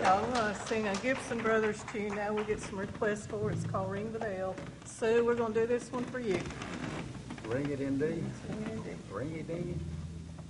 I'm going to sing a Gibson Brothers tune now. We get some requests for it. It's called Ring the Bell. Sue, we're going to do this one for you. Ring it indeed. Sing it in D. Ring it in.